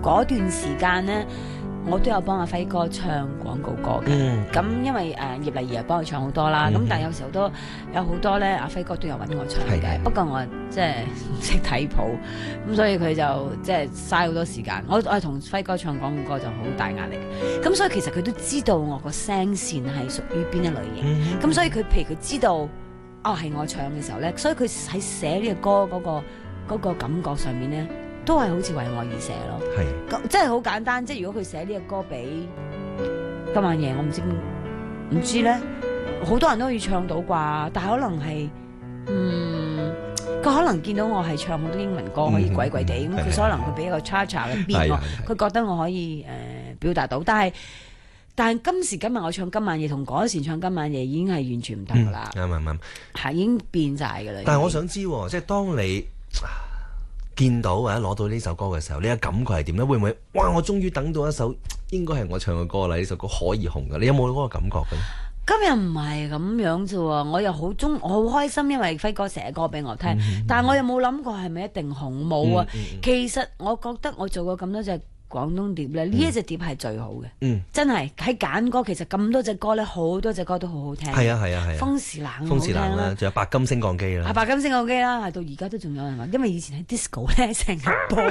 嗰段時間咧，我都有幫阿輝哥唱廣告歌嘅。咁因為葉麗儀又幫佢唱好多啦。咁但係有時候有好多咧，阿輝哥都有揾我唱嘅。不過我即係唔識睇譜，咁所以佢就即係嘥好多時間。我係同輝哥唱廣告歌就好大壓力。咁所以其實佢都知道我個聲線係屬於邊一類型。咁所以佢譬如佢知道係我唱嘅時候咧，所以佢喺寫呢個歌嗰個感覺上面咧，都係好似為我而寫咯。係，即係好簡單。即係如果佢寫呢個歌俾今晚夜，我唔知咧，好多人都可以唱到啩。但係可能係，佢可能見到我係唱好多英文歌，可以鬼鬼地咁，佢可能佢俾一個 cha-cha 嘅 beat 我，佢覺得我可以表達到。但係今時今日我唱今晚夜同嗰時唱今晚夜已經係完全唔同噶啦。啱，係已經變晒噶啦。 但係我想知，即係當你見到或者攞到呢首歌嘅時候，你嘅感覺係點咧？會唔會哇？我終於等到一首應該係我唱嘅歌啦！呢首歌可以紅嘅，你有冇嗰個感覺嘅？ 今日唔係咁樣啫喎，我又我好開心，因為輝哥寫歌俾我聽，但係我又冇諗過係咪一定紅冇啊。其實我覺得我做過咁多隻廣東碟咧，呢一隻碟係最好嘅，真係喺揀歌。其實咁多隻歌咧，好多隻歌都好好聽。係啊，風時冷好聽啦， 仲有白金升降機啦， 白金升降機啦，係到而家都仲有人話，因為以前喺 disco 咧成日播。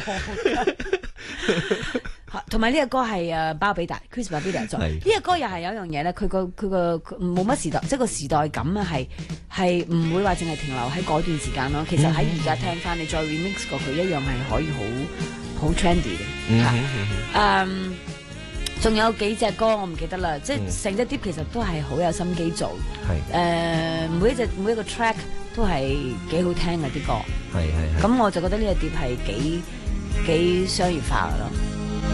同埋呢個歌係包比達 Chris 包比達作，呢個歌又係有一樣嘢咧，佢個冇乜時代，即係個時代感啊，係唔會話淨係停留喺嗰段時間咯。其實喺而家聽翻，你再 remix 過佢一樣係可以好 trendy 嘅。仲有幾隻歌我唔記得啦，即係成隻碟其實都係好有心機做。每一個 track 都係幾好聽嘅啲歌。咁我就覺得呢個碟係幾商業化嘅咯。